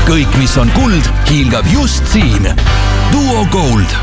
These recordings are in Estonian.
kõik, mis on kuld, hiilgab just siin. Duo Gold.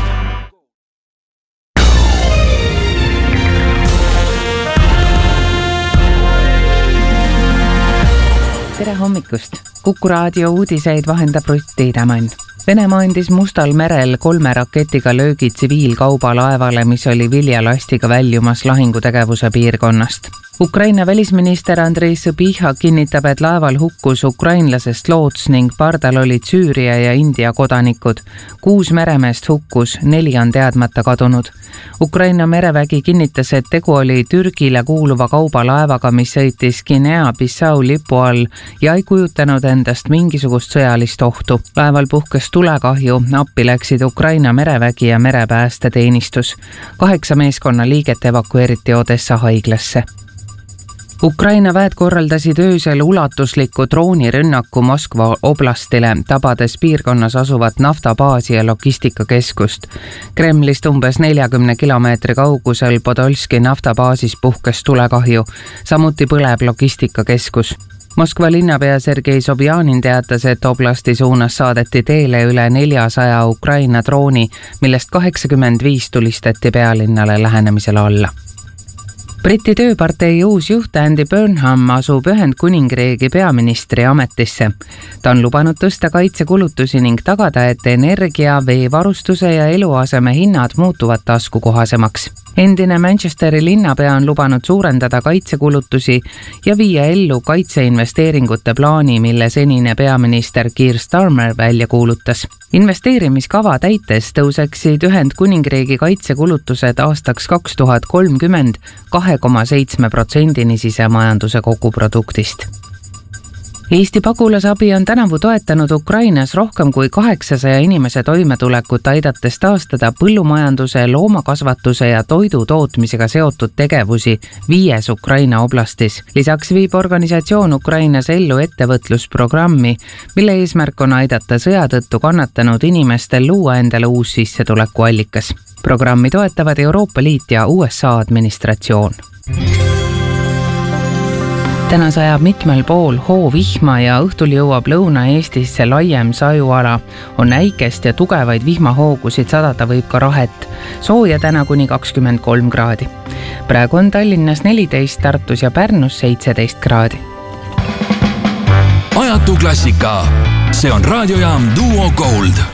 Tere hommikust! Kuku raadio uudiseid vahendab Rutt Tiidemann. Venemaa andis Mustal merel 3 raketiga löögi tsiviilkaubalaevale, mis oli viljalastiga väljumas lahingutegevuse piirkonnast. Ukraina välisminister Andrei Sõbiha kinnitab, et laeval hukkus ukrainlasest loots ning pardal olid Süüria ja India kodanikud. 6 meremeest hukkus, 4 on teadmata kadunud. Ukraina merevägi kinnitas, et tegu oli Türgile kuuluva kaubalaevaga, mis sõitis Guinea-Bissau lipu all ja ei kujutanud endast mingisugust sõjalist ohtu. Laeval puhkes tulekahju, appi läksid Ukraina merevägi ja merepäästeteenistus. 8 meeskonna liiget evakueeriti Odessa haiglasse. Ukraina väed korraldasid öösel ulatusliku droonirünnaku Moskva oblastile, tabades piirkonnas asuvat naftabaasi ja logistikakeskust. Kremlist umbes 40 kilomeetri kaugusel Podolski naftabaasis puhkes tulekahju, samuti põleb logistikakeskus. Moskva linnapea Sergei Sobjanin teatas, et oblasti suunas saadeti teele üle 400 Ukraina drooni, millest 85 tulistati pealinnale lähenemisel alla. Briti tööpartei uus juht Andy Burnham asub Ühendkuningriigi peaministri ametisse. Ta on lubanud tõsta kaitsekulutusi ning tagada, et energia, veevarustuse ja eluaseme hinnad muutuvad taskukohasemaks. Endine Manchesteri linnapea on lubanud suurendada kaitsekulutusi ja viia ellu kaitseinvesteeringute plaani, mille senine peaminister Keir Starmer välja kuulutas. Investeerimiskava täites tõuseksid Ühendkuningriigi kaitsekulutused aastaks 2030 2,7% sisemajanduse koguproduktist. Eesti pagulasabi on tänavu toetanud Ukrainas rohkem kui 800 inimese toimetulekut, aidates taastada põllumajanduse, loomakasvatuse ja toidu tootmisega seotud tegevusi 5 Ukraina oblastis. Lisaks viib organisatsioon Ukrainas ellu ettevõtlusprogrammi, mille eesmärk on aidata sõja tõttu kannatanud inimestel luua endale uus sissetulekuallikas. Programmi toetavad Euroopa Liit ja USA administratsioon. Täna sajab mitmel pool hoovihma ja õhtul jõuab Lõuna-Eestisse laiem sajuala. On äikest ja tugevaid vihmahoogusid, sadada võib ka rahet. Sooja täna kuni 23 kraadi. Praegu on Tallinnas 14, Tartus ja Pärnus 17 kraadi. Ajatu klassika. See on raadiojaam Duo Gold.